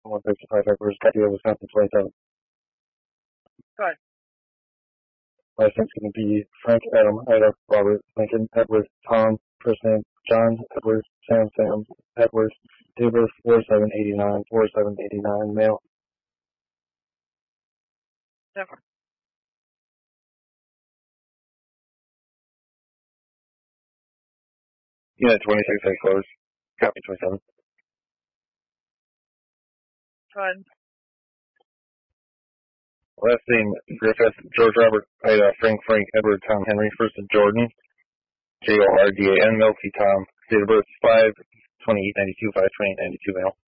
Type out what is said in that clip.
155 Edwards, Goodyear, Wisconsin, 27. Go ahead. License going to be Frank, Adam, Ida, Robert, Lincoln, Edward, Tom, first name, John, Edward, Sam, Edward, date of birth 4789, male. Never. Unit 26, I close. Copy 27. Go ahead. Last name, Griffith, George Robert, Ida, Frank, Edward, Tom, Henry, first name, Jordan, Jordan, Milky, Tom, date of birth 5/28/92, 5/28/92, male.